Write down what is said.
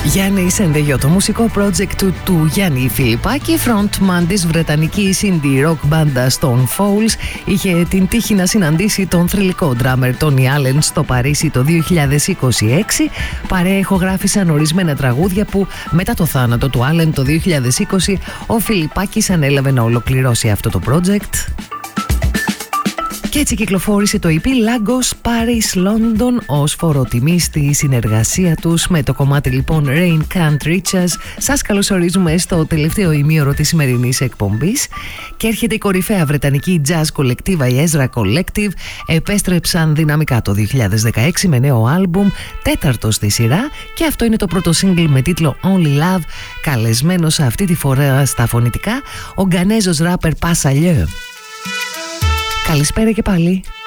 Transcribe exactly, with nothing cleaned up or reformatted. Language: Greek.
Γιάννη Σεντεγιό, το μουσικό project του, του Γιάννη Φιλιππάκη, frontman της βρετανικής indie rock μπάντα Stone Fowls, είχε την τύχη να συναντήσει τον θρυλικό drummer Tony Allen στο Παρίσι το δύο χιλιάδες είκοσι έξι. Παρέα ηχογράφησαν ορισμένα τραγούδια που μετά το θάνατο του Allen το δύο χιλιάδες είκοσι ο Φιλιππάκης ανέλαβε να ολοκληρώσει αυτό το project. Και έτσι κυκλοφόρησε το ι πι Lagos Paris London ως φοροτιμή στη συνεργασία τους με το κομμάτι λοιπόν Rain Can't Reach Us. Σας καλωσορίζουμε στο τελευταίο ημίωρο της σημερινής εκπομπής και έρχεται η κορυφαία βρετανική jazz κολεκτίβα η Ezra Collective. Επέστρεψαν δυναμικά το δύο χιλιάδες δεκαέξι με νέο άλμπουμ, τέταρτο στη σειρά, και αυτό είναι το πρώτο single με τίτλο Only Love. Καλεσμένος αυτή τη φορά στα φωνητικά ο Γκανέζος ράπερ Pasalieu. Καλησπέρα και πάλι.